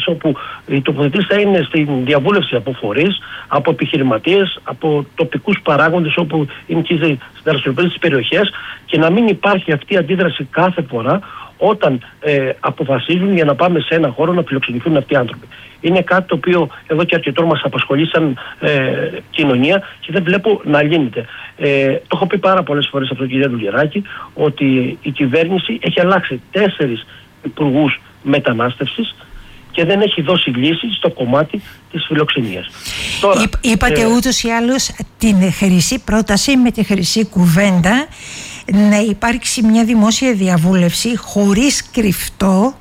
τοποθετήσεις, όπου οι τοποθετήσεις θα είναι στην διαβούλευση από φορείς, από επιχειρηματίες, από τοπικούς παράγοντες όπου είναι και στις δραστηριοποιήσεις της περιοχές, και να μην υπάρχει αυτή η αντίδραση κάθε φορά όταν αποφασίζουν για να πάμε σε ένα χώρο να φιλοξενηθούν αυτοί οι άνθρωποι. Είναι κάτι το οποίο εδώ και αρκετό μας απασχολεί σαν κοινωνία και δεν βλέπω να λύνεται. Το έχω πει πάρα πολλές φορές από τον κύριο Δουλιεράκη ότι η κυβέρνηση έχει αλλάξει 4 υπουργούς μετανάστευσης και δεν έχει δώσει λύση στο κομμάτι της φιλοξενίας. Τώρα, είπατε ούτως ή άλλως την χρυσή πρόταση με τη χρυσή κουβέντα, να υπάρξει μια δημόσια διαβούλευση χωρίς κρυφτό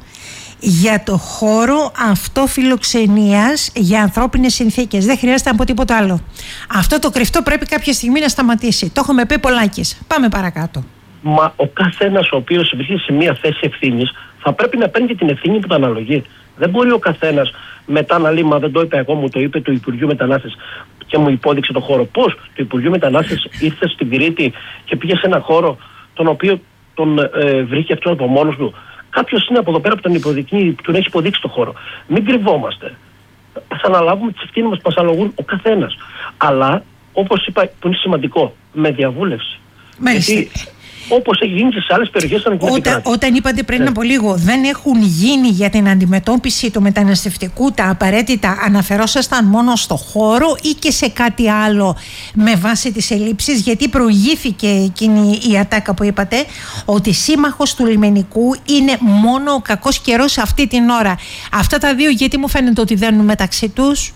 για το χώρο αυτό φιλοξενίας για ανθρώπινες συνθήκες. Δεν χρειάζεται να πω τίποτα άλλο. Αυτό το κρυφτό πρέπει κάποια στιγμή να σταματήσει. Το έχουμε πει πολλάκις. Πάμε παρακάτω. Μα ο καθένας ο οποίος βρίσκεται σε μια θέση ευθύνης θα πρέπει να παίρνει και την ευθύνη που τα αναλογεί. Δεν μπορεί ο καθένας μετά να λέει, μα δεν το είπε εγώ, μου το είπε το Υπουργείο Μετανάστες και μου υπόδειξε το χώρο. Πώς? Το Υπουργείο Μετανάστες ήρθε στην Κρήτη και πήγε σε ένα χώρο τον οποίο τον βρήκε αυτό από μόνος του. Κάποιος είναι από εδώ πέρα που τον έχει υποδείξει το χώρο. Μην κρυβόμαστε. Ας αναλάβουμε τις ευθύνες μας που μας αναλογούν ο καθένας. Αλλά, όπως είπα, που είναι σημαντικό, με διαβούλευση. Γιατί, όπως έχει γίνει και σε άλλες περιοχές όταν είπατε πριν από λίγο δεν έχουν γίνει για την αντιμετώπιση του μεταναστευτικού τα απαραίτητα, αναφερόσασταν μόνο στο χώρο ή και σε κάτι άλλο με βάση τις ελλείψεις? Γιατί προηγήθηκε εκείνη η ατάκα που είπατε ότι σύμμαχος του λιμενικού είναι μόνο ο κακός καιρός αυτή την ώρα. Αυτά τα δύο γιατί μου φαίνεται ότι δένουν μεταξύ τους?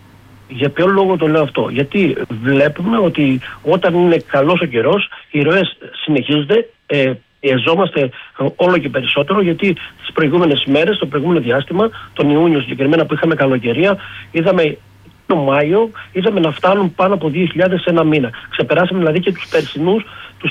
Για ποιο λόγο το λέω αυτό? Γιατί βλέπουμε ότι όταν είναι καλός ο καιρός, οι ροές συνεχίζονται, πιεζόμαστε όλο και περισσότερο, γιατί τις προηγούμενες μέρες, το προηγούμενο διάστημα, τον Ιούνιο συγκεκριμένα που είχαμε καλοκαιρία, είδαμε τον Μάιο, είδαμε να φτάνουν πάνω από 2.000 σε ένα μήνα. Ξεπεράσαμε δηλαδή και τους περσινούς, τις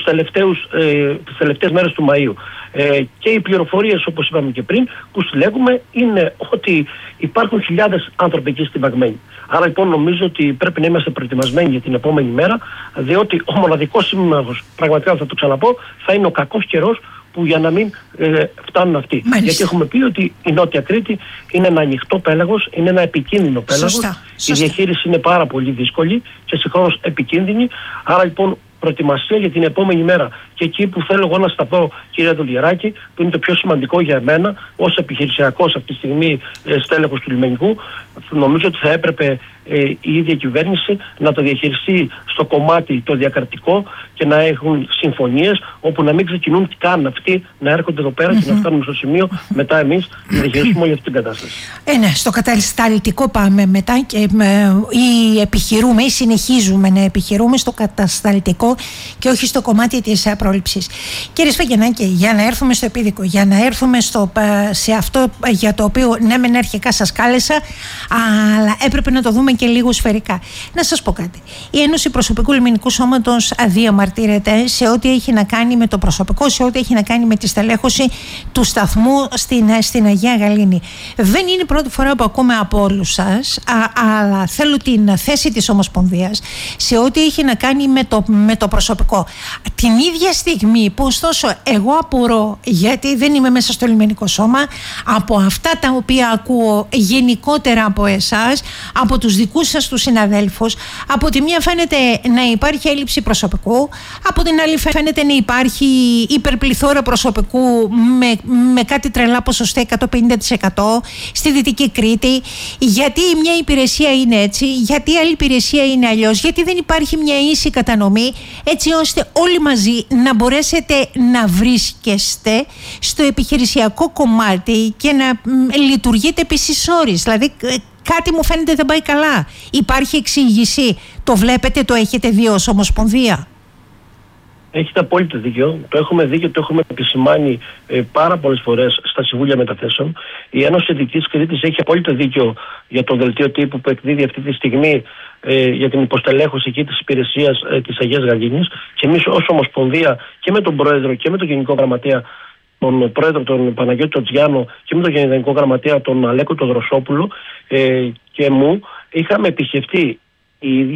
τελευταίες μέρες του Μαΐου. Και οι πληροφορίες, όπως είπαμε και πριν, που συλλέγουμε είναι ότι υπάρχουν χιλιάδες άνθρωποι εκεί στην Βαγμένη. Άρα λοιπόν νομίζω ότι πρέπει να είμαστε προετοιμασμένοι για την επόμενη μέρα, διότι ο μοναδικός σύμμαχος, πραγματικά θα το ξαναπώ, θα είναι ο κακός καιρός, που για να μην φτάνουν αυτοί. Μάλιστα. Γιατί έχουμε πει ότι η Νότια Κρήτη είναι ένα ανοιχτό πέλαγος, είναι ένα επικίνδυνο πέλαγος. Σωστά. Η διαχείριση είναι πάρα πολύ δύσκολη και συγχρόνως επικίνδυνη. Άρα λοιπόν προετοιμασία για την επόμενη μέρα. Και εκεί που θέλω εγώ να σταθώ, κύριε Δουλιεράκη, που είναι το πιο σημαντικό για μένα, ως επιχειρησιακός αυτή τη στιγμή στέλεχος του λιμενικού, νομίζω ότι θα έπρεπε η ίδια κυβέρνηση να το διαχειριστεί στο κομμάτι το διακρατικό και να έχουν συμφωνίες όπου να μην ξεκινούν καν αυτοί να έρχονται εδώ πέρα και να φτάνουμε στο σημείο μετά εμείς να διαχειριστούμε όλη αυτή την κατάσταση. Ναι, στο κατασταλτικό πάμε μετά και ή συνεχίζουμε να επιχειρούμε στο κατασταλτικό και όχι στο κομμάτι της πρόληψης. Κύριε Σφαγιανάκη, για να έρθουμε στο επίδικο, για να έρθουμε σε αυτό για το οποίο ναι μεν αρχικά σας κάλεσα, αλλά έπρεπε να το δούμε και λίγο σφαιρικά. Να σας πω κάτι. Η Ένωση Προσωπικού Λιμενικού Σώματος διαμαρτύρεται σε ό,τι έχει να κάνει με το προσωπικό, σε ό,τι έχει να κάνει με τη στελέχωση του σταθμού στην Αγία Γαλήνη. Δεν είναι η πρώτη φορά που ακούμε από όλους σας, αλλά θέλω την θέση της Ομοσπονδίας σε ό,τι έχει να κάνει με το προσωπικό. Την ίδια στιγμή που ωστόσο εγώ απορώ, γιατί δεν είμαι μέσα στο λιμενικό σώμα, από αυτά τα οποία ακούω γενικότερα από εσάς, από τους δικούς σας τους συναδέλφους, από τη μία φαίνεται να υπάρχει έλλειψη προσωπικού, από την άλλη φαίνεται να υπάρχει υπερπληθώρα προσωπικού με κάτι τρελά ποσοστά 150% στη Δυτική Κρήτη. Γιατί μια υπηρεσία είναι έτσι, γιατί η άλλη υπηρεσία είναι αλλιώς, γιατί δεν υπάρχει μια ίση κατανομή, έτσι ώστε όλοι μαζί να μπορέσετε να βρίσκεστε στο επιχειρησιακό κομμάτι και να λειτουργείτε επίσης όρις. Δηλαδή κάτι μου φαίνεται δεν πάει καλά. Υπάρχει εξήγηση? Το βλέπετε, το έχετε δει ως Ομοσπονδία? Έχετε απόλυτο δίκιο. Το έχουμε δει και το έχουμε επισημάνει πάρα πολλές φορές στα Συμβούλια Μεταθέσεων. Η Ένωση Δυτικής Κρήτης έχει απόλυτο δίκιο για το δελτίο τύπου που εκδίδει αυτή τη στιγμή για την υποστελέχωση εκεί της υπηρεσίας της Αγίας Γαλήνης. Και εμείς ως Ομοσπονδία και με τον Πρόεδρο και με τον Γενικό Γραμματέα, τον Πρόεδρο τον Παναγιώτη Τοτζιάνο, και με τον Γενικό Γραμματέα τον Αλέκο τον Δροσόπουλο και μου, είχαμε επισκεφτεί οι ίδιοι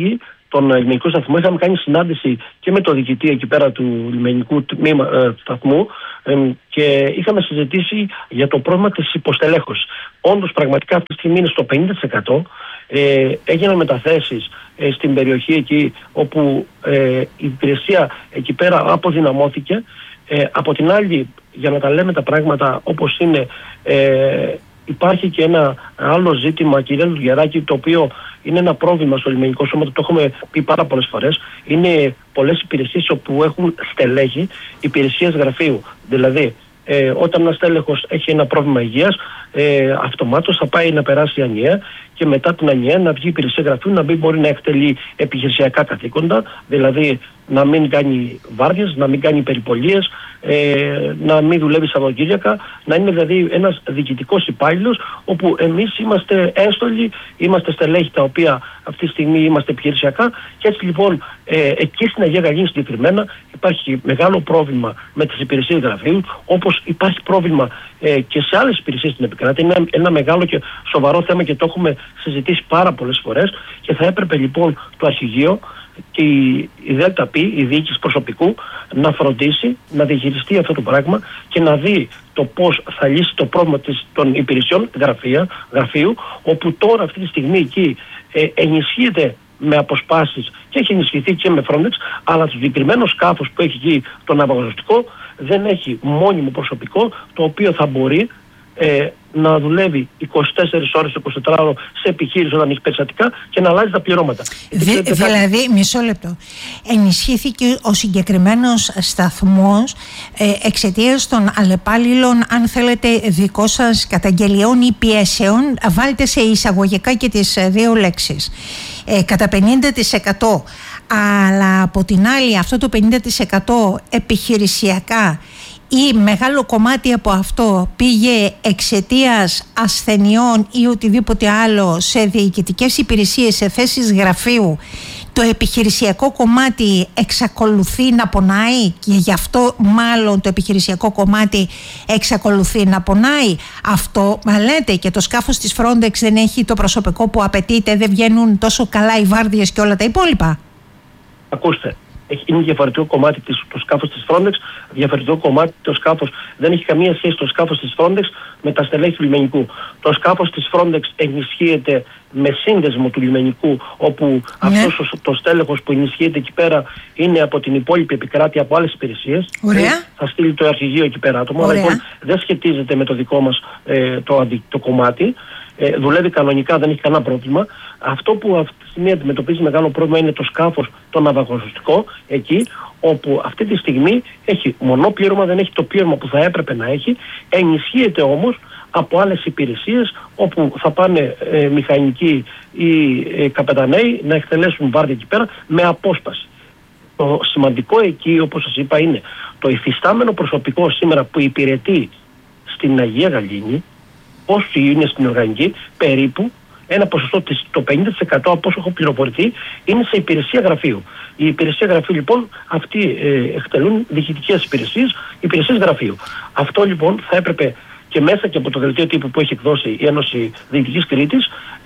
τον λιμενικό σταθμό. Είχαμε κάνει συνάντηση και με το διοικητή εκεί πέρα του λιμενικού σταθμού και είχαμε συζητήσει για το πρόβλημα της υποστελέχωσης. Όντως, πραγματικά αυτή τη στιγμή είναι στο 50%. Έγιναν μεταθέσεις στην περιοχή εκεί όπου η υπηρεσία εκεί πέρα αποδυναμώθηκε. Από την άλλη, για να τα λέμε τα πράγματα όπως είναι, υπάρχει και ένα άλλο ζήτημα, κύριε Λουγεράκη, το οποίο είναι ένα πρόβλημα στο λιμενικό σώμα, το έχουμε πει πάρα πολλές φορές. Είναι πολλές υπηρεσίες όπου έχουν στελέχη υπηρεσίες γραφείου. Δηλαδή, όταν ένα στέλεχος έχει ένα πρόβλημα υγείας, αυτομάτως θα πάει να περάσει ανιαία και μετά την ανιαία να βγει υπηρεσία γραφείου, να μην μπορεί να εκτελεί επιχειρησιακά καθήκοντα, δηλαδή να μην κάνει βάρδιες, να μην κάνει περιπολίες, να μην δουλεύει Σαββατοκύριακα, να είναι δηλαδή ένας διοικητικός υπάλληλος, όπου εμείς είμαστε έστολοι, είμαστε στελέχη τα οποία αυτή τη στιγμή είμαστε επιχειρησιακά, και έτσι λοιπόν εκεί στην Αγία Γαλήνη συγκεκριμένα υπάρχει μεγάλο πρόβλημα με τις υπηρεσίες γραφείου, όπως υπάρχει πρόβλημα και σε άλλες υπηρεσίες στην επικράτεια. Είναι ένα μεγάλο και σοβαρό θέμα και το έχουμε συζητήσει πάρα πολλές φορές, και θα έπρεπε λοιπόν το αρχηγείο και η ΔΕΛΤΑΠ, η διοίκηση προσωπικού, να φροντίσει να διαχειριστεί αυτό το πράγμα και να δει το πώς θα λύσει το πρόβλημα των υπηρεσιών γραφείου, όπου τώρα αυτή τη στιγμή εκεί ενισχύεται με αποσπάσεις και έχει ενισχυθεί και με Frontex, αλλά το συγκεκριμένο σκάφος που έχει εκεί το ναυαγοστικό δεν έχει μόνιμο προσωπικό το οποίο θα μπορεί να δουλεύει 24 ώρες, 24 ώρες σε επιχείρηση όταν έχει περιστατικά και να αλλάζει τα πληρώματα. Δηλαδή, μισό λεπτό. Ενισχύθηκε ο συγκεκριμένος σταθμός εξαιτίας των αλλεπάλληλων, αν θέλετε, δικών σας καταγγελιών ή πιέσεων. Βάλτε σε εισαγωγικά και τις δύο λέξεις. Κατά 50%. Αλλά από την άλλη, αυτό το 50% επιχειρησιακά, ή μεγάλο κομμάτι από αυτό πήγε εξαιτίας ασθενειών ή οτιδήποτε άλλο σε διοικητικές υπηρεσίες, σε θέσεις γραφείου, το επιχειρησιακό κομμάτι εξακολουθεί να πονάει, και γι' αυτό μάλλον το επιχειρησιακό κομμάτι εξακολουθεί να πονάει. Αυτό μα λέτε, και το σκάφος της Frontex δεν έχει το προσωπικό που απαιτείται, δεν βγαίνουν τόσο καλά οι βάρδιες και όλα τα υπόλοιπα. Ακούστε. Είναι διαφορετικό κομμάτι το σκάφος της Frontex, διαφορετικό κομμάτι το σκάφος. Δεν έχει καμία σχέση το σκάφος της Frontex με τα στελέχη του λιμενικού. Το σκάφος της Frontex ενισχύεται με σύνδεσμο του λιμενικού, όπου αυτός το στέλεχος που ενισχύεται εκεί πέρα είναι από την υπόλοιπη επικράτεια, από άλλες υπηρεσίες. Θα στείλει το αρχηγείο εκεί πέρα άτομο, αλλά λοιπόν δεν σχετίζεται με το δικό μας το κομμάτι. Δουλεύει κανονικά, δεν έχει κανένα πρόβλημα. Αυτό που αυτή τη στιγμή αντιμετωπίζει μεγάλο πρόβλημα είναι το σκάφος το ναυαγοστικό, εκεί όπου αυτή τη στιγμή έχει μονό πλήρωμα, δεν έχει το πλήρωμα που θα έπρεπε να έχει, ενισχύεται όμως από άλλες υπηρεσίες, όπου θα πάνε μηχανικοί ή καπεταναίοι να εκτελέσουν βάρδια εκεί πέρα με απόσπαση. Το σημαντικό εκεί, όπως σας είπα, είναι το υφιστάμενο προσωπικό σήμερα που υπηρετεί στην Αγία Γαλήνη, όσοι είναι στην οργανική, περίπου ένα ποσοστό το 50% από όσο έχω πληροφορηθεί είναι σε υπηρεσία γραφείου. Η υπηρεσία γραφείου λοιπόν αυτοί εκτελούν διοικητικές υπηρεσίες γραφείου. Αυτό λοιπόν θα έπρεπε και μέσα και από το δελτίο τύπου που έχει εκδώσει η Ένωση Διοικητικής Κρήτης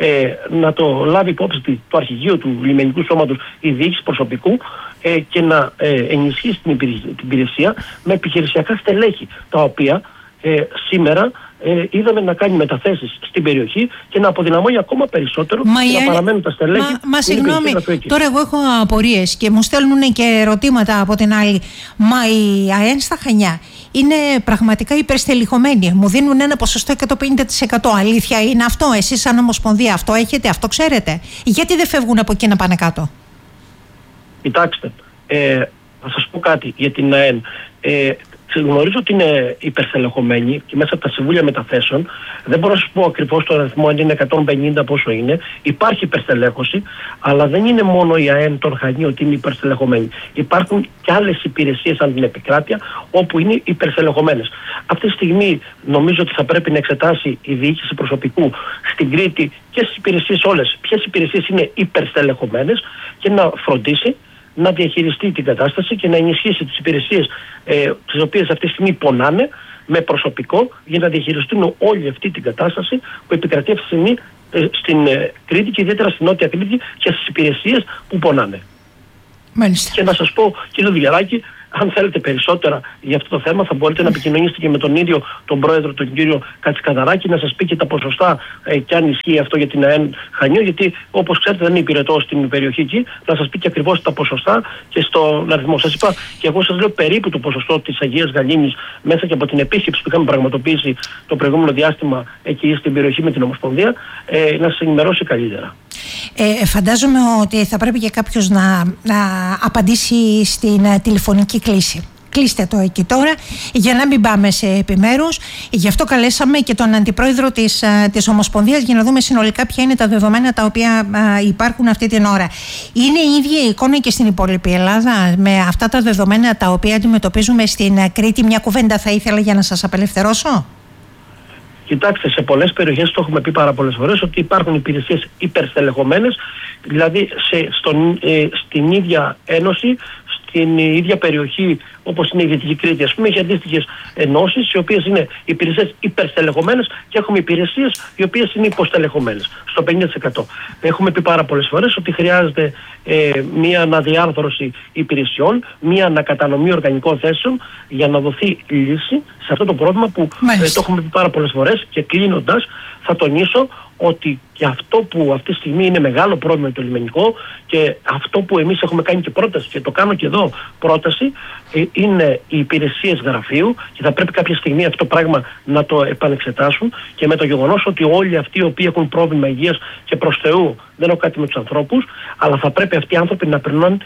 να το λάβει υπόψη το αρχηγείο του λιμενικού σώματος, η διοίκηση προσωπικού, και να ενισχύσει την υπηρεσία με επιχειρησιακά στελέχη, τα οποία σήμερα είδαμε να κάνει μεταθέσεις στην περιοχή και να αποδυναμώνει ακόμα περισσότερο και να παραμένουν τα στελέχη. Μα συγγνώμη, τώρα εγώ έχω απορίες και μου στέλνουν και ερωτήματα από την άλλη. Μα η ΑΕΝ στα Χανιά είναι πραγματικά υπερστελεχωμένη. Μου δίνουν ένα ποσοστό 150%. Αλήθεια είναι αυτό? Εσείς σαν Ομοσπονδία αυτό έχετε, αυτό ξέρετε? Γιατί δεν φεύγουν από εκεί να πάνε κάτω? Κοιτάξτε, θα σας πω κάτι για την ΑΕΝ. Γνωρίζω ότι είναι υπερστελεχωμένη και μέσα από τα συμβούλια μεταθέσεων. Δεν μπορώ να σας πω ακριβώς το αριθμό, αν είναι 150 πόσο είναι. Υπάρχει υπερστελέχωση, αλλά δεν είναι μόνο η ΑΕΝ των Χανίων ότι είναι υπερστελεχωμένη. Υπάρχουν και άλλες υπηρεσίες αν την επικράτεια όπου είναι υπερστελεχωμένες. Αυτή τη στιγμή νομίζω ότι θα πρέπει να εξετάσει η διοίκηση προσωπικού στην Κρήτη και στις υπηρεσίες όλες ποιες υπηρεσίες είναι υπερστελεχωμένες και να φροντίσει να διαχειριστεί την κατάσταση και να ενισχύσει τις υπηρεσίες τις οποίες αυτή τη στιγμή πονάνε με προσωπικό, για να διαχειριστούν όλη αυτή την κατάσταση που επικρατεί αυτή τη στιγμή στην Κρήτη και ιδιαίτερα στην Νότια Κρήτη και στις υπηρεσίες που πονάνε. Μάλιστα. Και να σας πω, κύριε Δουλγεράκη, αν θέλετε περισσότερα για αυτό το θέμα, θα μπορείτε να επικοινωνήσετε και με τον ίδιο τον πρόεδρο, τον κύριο Κατσικαδαράκη, να σας πει και τα ποσοστά και αν ισχύει αυτό για την ΑΕΝ Χανιού, γιατί όπως ξέρετε δεν υπηρετώ στην περιοχή εκεί, να σας πει και ακριβώς τα ποσοστά και στον αριθμό. Σας είπα και εγώ σας λέω περίπου το ποσοστό της Αγίας Γαλήνης μέσα και από την επίσκεψη που είχαμε πραγματοποιήσει το προηγούμενο διάστημα εκεί στην περιοχή με την Ομοσπονδία, να σας ενημερώσει καλύτερα. Φαντάζομαι ότι θα πρέπει και κάποιος να απαντήσει στην τηλεφωνική κλήση. Κλείστε το εκεί τώρα για να μην πάμε σε επιμέρους. Γι' αυτό καλέσαμε και τον αντιπρόεδρο της Ομοσπονδίας για να δούμε συνολικά ποια είναι τα δεδομένα τα οποία υπάρχουν αυτή την ώρα. Είναι η ίδια η εικόνα και στην υπόλοιπη Ελλάδα με αυτά τα δεδομένα τα οποία αντιμετωπίζουμε στην Κρήτη? Μια κουβέντα θα ήθελα για να σας απελευθερώσω. Κοιτάξτε, σε πολλές περιοχές, το έχουμε πει πάρα πολλές φορές, ότι υπάρχουν υπηρεσίες υπερστελεχωμένες, δηλαδή στην ίδια ένωση, στην ίδια περιοχή όπως είναι η Δυτική Κρήτη, ας πούμε, έχει αντίστοιχες ενώσεις, οι οποίες είναι υπηρεσίες υπερστελεχωμένες και έχουμε υπηρεσίες οι οποίες είναι υποστελεχωμένες, στο 50%. Έχουμε πει πάρα πολλές φορές ότι χρειάζεται μία αναδιάρθρωση υπηρεσιών, μία ανακατανομή οργανικών θέσεων για να δοθεί λύση σε αυτό το πρόβλημα που το έχουμε πει πάρα πολλές φορές. Και κλείνοντας, θα τονίσω ότι και αυτό που αυτή τη στιγμή είναι μεγάλο πρόβλημα το λιμενικό και αυτό που εμείς έχουμε κάνει και πρόταση, και το κάνω και εδώ πρόταση, είναι οι υπηρεσίες γραφείου, και θα πρέπει κάποια στιγμή αυτό το πράγμα να το επανεξετάσουν, και με το γεγονός ότι όλοι αυτοί οι οποίοι έχουν πρόβλημα υγείας, και προς Θεού δεν έχω κάτι με τους ανθρώπους, αλλά θα πρέπει αυτοί οι άνθρωποι να περνούν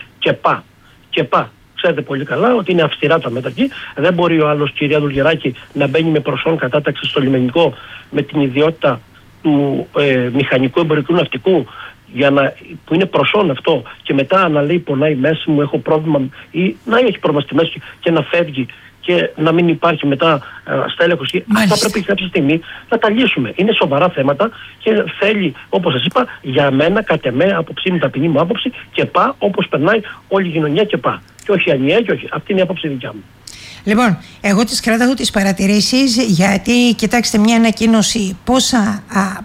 ΚΕΠΑ. Ξέρετε πολύ καλά ότι είναι αυστηρά τα μέτρα εκεί. Δεν μπορεί ο άλλος, κυρία Δουλγεράκη, να μπαίνει με προσόν κατάταξη στο λιμενικό με την ιδιότητα του μηχανικού εμπορικού ναυτικού, που είναι προσόν αυτό, και μετά να λέει πονάει μέση μου, έχω πρόβλημα, ή να έχει πρόβλημα στη μέση και να φεύγει και να μην υπάρχει μετά στέλεχος. Αυτά πρέπει κάποια στιγμή να τα λύσουμε. Είναι σοβαρά θέματα και θέλει, όπως σας είπα, για μένα, κατ' εμέ, άποψή μου, ταπεινή μου άποψη, και όπως περνάει όλη η κοινωνία και και όχι ανιαία, και όχι. Αυτή είναι η άποψη δικιά μου. Λοιπόν, εγώ τις κρατάω τις παρατηρήσεις, γιατί κοιτάξτε, μια ανακοίνωση πόσα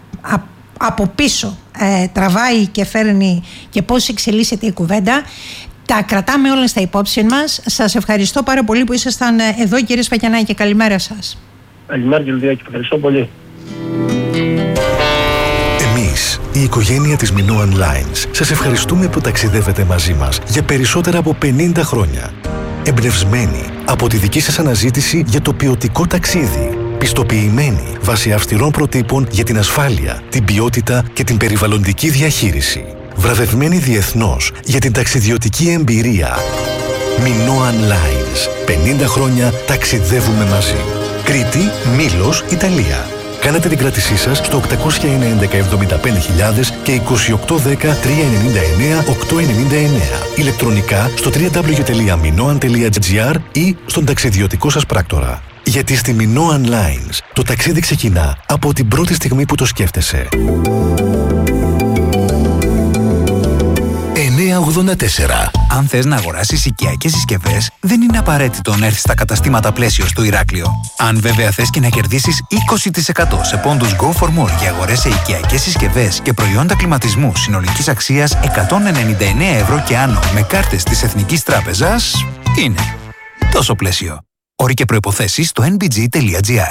από πίσω τραβάει και φέρνει και πώς εξελίσσεται η κουβέντα. Τα κρατάμε όλα στα υπόψη μας. Σας ευχαριστώ πάρα πολύ που ήσασταν εδώ, κύριε Σφακιανάκη. Καλημέρα σας. Καλημέρα, κύριε Δουλγεράκη. Ευχαριστώ πολύ. Εμείς, η οικογένεια της Minoan Lines, σας ευχαριστούμε που ταξιδεύετε μαζί μας για περισσότερα από 50 χρόνια. Εμπνευσμένοι από τη δική σας αναζήτηση για το ποιοτικό ταξίδι. Πιστοποιημένοι βάσει αυστηρών προτύπων για την ασφάλεια, την ποιότητα και την περιβαλλοντική διαχείριση. Βραβευμένοι διεθνώς για την ταξιδιωτική εμπειρία. Minoan Lines. 50 χρόνια ταξιδεύουμε μαζί. Κρήτη, Μήλος, Ιταλία. Κάνετε την κράτησή σας στο 811-75.000 και 2810-399-899. Ηλεκτρονικά στο www.minoan.gr ή στον ταξιδιωτικό σας πράκτορα. Γιατί στη Minoan Lines το ταξίδι ξεκινά από την πρώτη στιγμή που το σκέφτεσαι. 984. Αν θες να αγοράσεις οικιακές συσκευές, δεν είναι απαραίτητο να έρθεις στα καταστήματα Πλαίσιο στο Ηράκλειο. Αν βέβαια θες και να κερδίσεις 20% σε πόντους Go for More για αγορές σε οικιακές συσκευές και προϊόντα κλιματισμού συνολικής αξίας 199 ευρώ και άνω με κάρτες της Εθνικής Τράπεζας, είναι τόσο Πλαίσιο. Όροι και προϋποθέσεις στο nbg.gr.